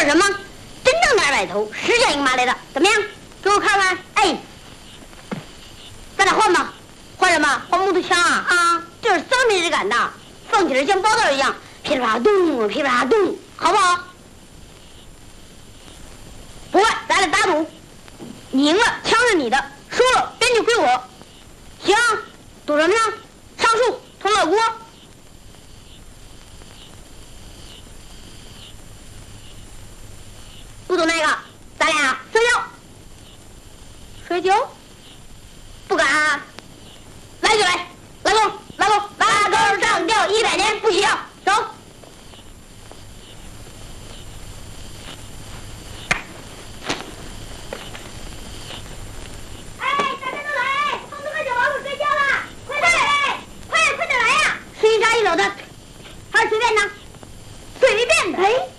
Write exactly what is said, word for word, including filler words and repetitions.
什么？真正的二百头，实践赢马来的，怎么样？给我看看。哎，咱俩换吧。换什么？换木头枪啊！啊，这是生皮质感的，放起来像包袋一样，噼里啪啦咚，噼里啪啦咚，好不好？不换，咱俩打赌，你赢了枪是你的，输了鞭就归我。行，赌什么呢？上树捅老郭。不赌那个，咱俩摔跤。摔跤？不敢啊！来就来，拉钩，拉钩，拉钩上吊一百年不许要，走。哎，大家都来，同志们小老鼠睡觉了，快点来，快点快点来呀！是一扎一篓的，还是随便的？随便的。哎。